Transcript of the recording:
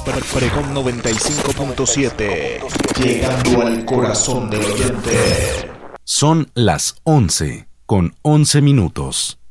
Pregón 95.7, llegando al corazón del oyente. Son las 11:11 minutos.